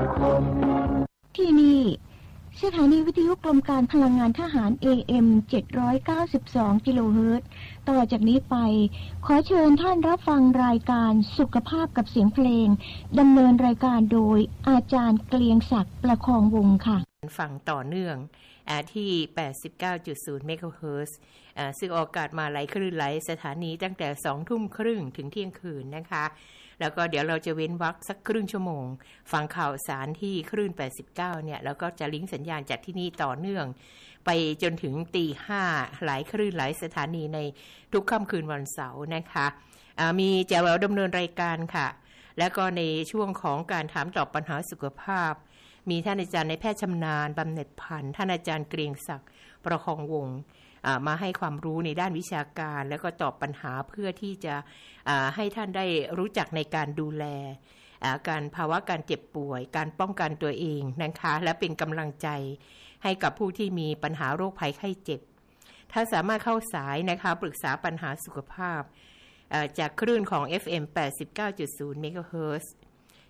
ที่นี่สถานีวิทยุกรมการพลังงานทหาร AM 792 กิโลเฮิรตซ์ต่อจากนี้ไปขอเชิญท่านรับฟังรายการสุขภาพกับเสียงเพลงดำเนินรายการโดยอาจารย์เกรียงศักดิ์ประคองวงศ์ค่ะฟังต่อเนื่องที่ 89.0 เมกะเฮิรตซ์ซึ่งออกอากาศมาหลายคลื่นหลายสถานีตั้งแต่ 20:30 ถึงเที่ยงคืนนะคะแล้วก็เดี๋ยวเราจะเว้นวรรคสักครึ่งชั่วโมงฟังข่าวสารที่คลื่น 89 เนี่ยแล้วก็จะลิงก์สัญญาณจากที่นี่ต่อเนื่องไปจนถึง 5:00 หลายคลื่นหลายสถานีในทุกค่ำคืนวันเสาร์นะคะมีแจ๋วแหววดำเนินรายการค่ะแล้วก็ในช่วงของการถามตอบปัญหาสุขภาพมีท่านอาจารย์นายแพทย์ชำนาญบำเหน็จพันธ์ท่านอาจารย์เกรียงศักดิ์ประคองวงศ์มาให้ความรู้ในด้านวิชาการแล้วก็ตอบปัญหาเพื่อที่จะให้ท่านได้รู้จักในการดูแลการภาวะการเจ็บป่วยการป้องกันตัวเองนะคะและเป็นกำลังใจให้กับผู้ที่มีปัญหาโรคภัยไข้เจ็บถ้าสามารถเข้าสายนะคะปรึกษาปัญหาสุขภาพจากคลื่นของ FM 89.0 เมกะเฮิรตซ์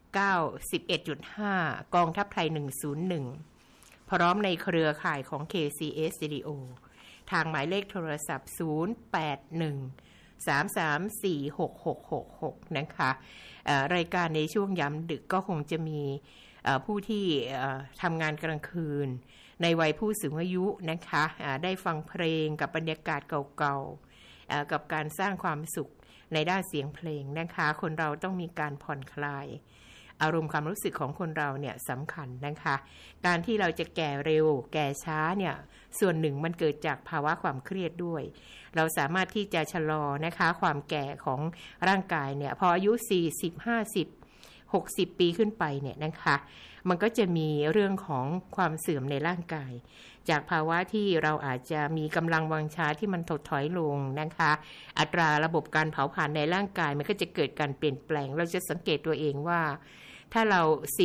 91.5 กองทัพไทย 101 พร้อมในเครือข่ายของ KCS Radio ทางหมายเลขโทรศัพท์ 081-334-6666 นะคะรายการในช่วงยามดึกก็คงจะมีผู้ที่ทำงานกลางคืนในวัยผู้สูงอายุนะคะได้ฟังเพลงกับบรรยากาศเก่าๆกับการสร้างความสุขในด้านเสียงเพลงนะคะคนเราต้องมีการผ่อนคลายอารมณ์ความรู้สึกของคนเราเนี่ยสำคัญนะคะการที่เราจะแก่เร็วแก่ช้าเนี่ยส่วนหนึ่งมันเกิดจากภาวะความเครียดด้วยเราสามารถที่จะชะลอนะคะความแก่ของร่างกายเนี่ยพออายุ40 50 60 ปีขึ้นไปเนี่ยนะคะมันก็จะมีเรื่องของความเสื่อมในร่างกายจากภาวะที่เราอาจจะมีกำลังวังชาที่มันถดถอยลงนะคะอัตราระบบการเผาผลาญในร่างกายมันก็จะเกิดการเปลี่ยนแปลงเราจะสังเกตตัวเองว่าถ้าเรา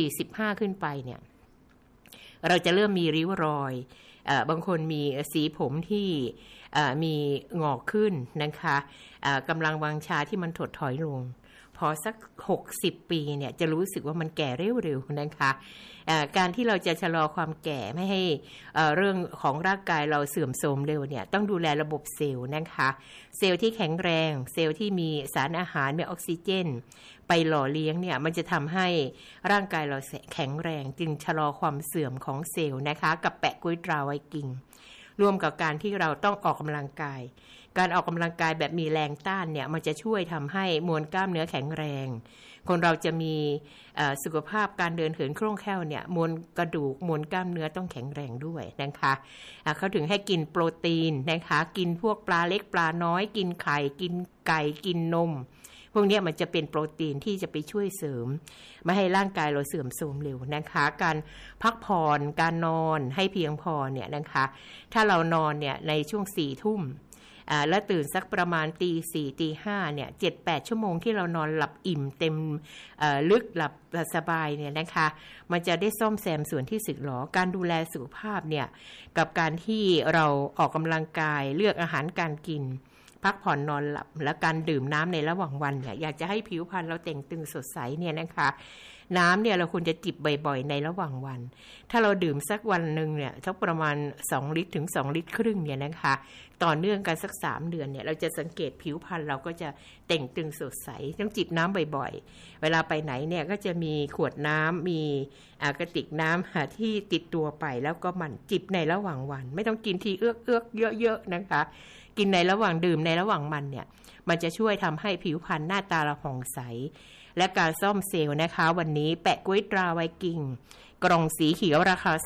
45ขึ้นไปเนี่ยเราจะเริ่มมีริ้วรอยบางคนมีสีผมที่มีงอกขึ้นนะคะกำลังวังชาที่มันถดถอยลงพอสัก60ปีเนี่ยจะรู้สึกว่ามันแก่เร็วๆนะคะการที่เราจะชะลอความแก่ไม่ให้เรื่องของร่างกายเราเสื่อมโทรมเร็วเนี่ยต้องดูแลระบบเซลล์นะคะเซลล์ที่แข็งแรงเซลล์ที่มีสารอาหารมีออกซิเจนไปหล่อเลี้ยงเนี่ยมันจะทำให้ร่างกายเราแข็งแรงจึงชะลอความเสื่อมของเซลล์นะคะกับแปะกล้วยตราไวกิ้งรวมกับการที่เราต้องออกกำลังกายการออกกำลังกายแบบมีแรงต้านเนี่ยมันจะช่วยทำให้มวลกล้ามเนื้อแข็งแรงคนเราจะมีสุขภาพการเดินเหินคล่องแคล่วเนี่ยมวลกระดูกมวลกล้ามเนื้อต้องแข็งแรงด้วยนะคะเขาถึงให้กินโปรตีนนะคะกินพวกปลาเล็กปลาน้อยกินไข่กินไก่กินนมพวกนี้มันจะเป็นโปรตีนที่จะไปช่วยเสริมไม่ให้ร่างกายเราเสื่อมโทรมเร็วนะคะการพักผ่อนการนอนให้เพียงพอเนี่ยนะคะถ้าเรานอนเนี่ยในช่วง 4 ทุ่มแล้วตื่นสักประมาณ 4:00 5:00 เนี่ย 7-8 ชั่วโมงที่เรานอนหลับอิ่มเต็มลึกหลับสบายเนี่ยนะคะมันจะได้ซ่อมแซมส่วนที่สึกหรอการดูแลสุขภาพเนี่ยกับการที่เราออกกำลังกายเลือกอาหารการกินพักผ่อนนอนหลับและการดื่มน้ำในระหว่างวันเนี่ยอยากจะให้ผิวพรรณเราเต่งตึงสดใสเนี่ยนะคะน้ำเนี่ยเราควรจะจิบบ่อยๆในระหว่างวันถ้าเราดื่มสักวันนึงเนี่ยสักประมาณ2 ลิตรถึง2 ลิตรครึ่งเนี่ยนะคะต่อเนื่องกันสัก3 เดือนเนี่ยเราจะสังเกตผิวพรรณเราก็จะเต่งตึงสดใสต้องจิบน้ำบ่อยๆเวลาไปไหนเนี่ยก็จะมีขวดน้ำมีกระติกน้ำที่ติดตัวไปแล้วก็มันจิบในระหว่างวันไม่ต้องกินทีเอื้อกเยอะๆนะคะกินในระหว่างดื่มในระหว่างมันเนี่ยมันจะช่วยทำให้ผิวพรรณหน้าตาเราผ่องใสและการซ่อมเซลล์นะคะวันนี้แปะกล้วยตราไวกิ้งกล่องสีเขียวราคา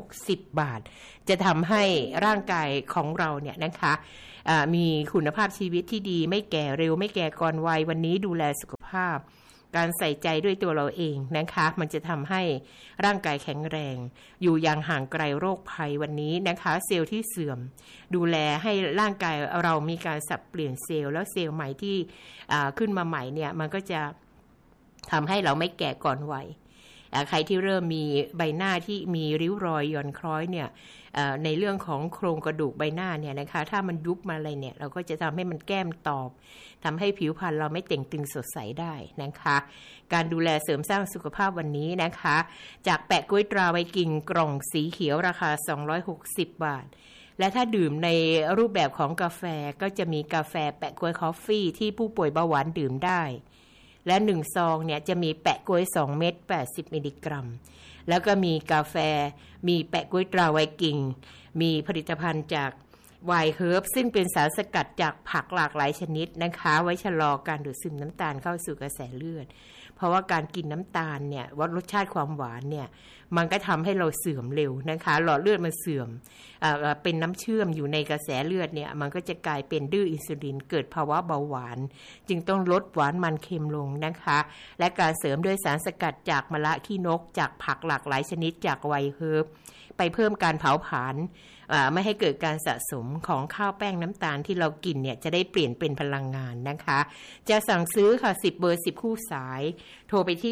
260 บาทจะทำให้ร่างกายของเราเนี่ยนะคะมีคุณภาพชีวิตที่ดีไม่แก่เร็วไม่แก่ก่อนวัยวันนี้ดูแลสุขภาพการใส่ใจด้วยตัวเราเองนะคะมันจะทำให้ร่างกายแข็งแรงอยู่อย่างห่างไกลโรคภัยวันนี้นะคะเซลล์ที่เสื่อมดูแลให้ร่างกายเรามีการสับเปลี่ยนเซลล์แล้วเซลล์ใหม่ที่ขึ้นมาใหม่เนี่ยมันก็จะทำให้เราไม่แก่ก่อนวัยใครที่เริ่มมีใบหน้าที่มีริ้วรอยหย่อนคล้อยเนี่ยในเรื่องของโครงกระดูกใบหน้าเนี่ยนะคะถ้ามันยุบมาอะไรเนี่ยเราก็จะทำให้มันแก้มตอบทำให้ผิวพรรณเราไม่เต่งตึงสดใสได้นะคะการดูแลเสริมสร้างสุขภาพวันนี้นะคะจากแปะกล้วยตราไวกิ่งกล่องสีเขียวราคา260 บาทและถ้าดื่มในรูปแบบของกาแฟก็จะมีกาแฟแปะกล้วยคอฟฟี่ที่ผู้ป่วยเบาหวานดื่มได้และ1ซองเนี่ยจะมีแปะกล้วย2เม็ด80มิลลิกรัมแล้วก็มีกาแฟมีแปะกล้วยตราไวกิ่งมีผลิตภัณฑ์จากไวน์เฮิร์บซึ่งเป็นสารสกัดจากผักหลากหลายชนิดนะคะไว้ชะลอการดูดซึมน้ำตาลเข้าสู่กระแสเลือดเพราะว่าการกินน้ำตาลเนี่ยว่ารสชาติความหวานเนี่ยมันก็ทำให้เราเสื่อมเร็วนะคะหลอดเลือดมันเสื่อมเป็นน้ำเชื่อมอยู่ในกระแสเลือดเนี่ยมันก็จะกลายเป็นดื้ออินซูลินเกิดภาวะเบาหวานจึงต้องลดหวานมันเค็มลงนะคะและการเสริมด้วยสารสกัดจากมะระขี้นกจากผักหลากหลายชนิดจากไวน์เฮิร์บไปเพิ่มการเผาผลาญไม่ให้เกิดการสะสมของข้าวแป้งน้ำตาลที่เรากินเนี่ยจะได้เปลี่ยนเป็นพลังงานนะคะจะสั่งซื้อค่ะ10เบอร์10คู่สายโทรไปที่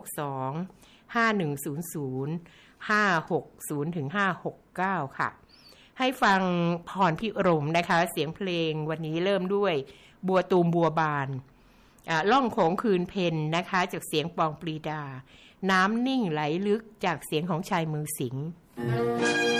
062 5100 560 ถึง 569ค่ะให้ฟังพรพิรมนะคะเสียงเพลงวันนี้เริ่มด้วยบัวตูมบัวบานล่องโขงคืนเพ็ญนะคะจากเสียงปองปรีดาน้ำนิ่งไหลลึกจากเสียงของชายเมืองสิงห์